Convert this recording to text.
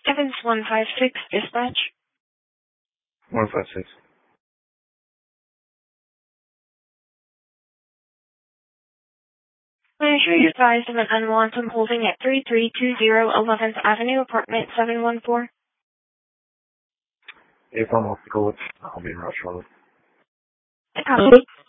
Evans 156, dispatch. 156. I assure you advised of an unwanted holding at 3320 11th Avenue, apartment 714. If I'm off the code, I'll be in rush shortly. Copy.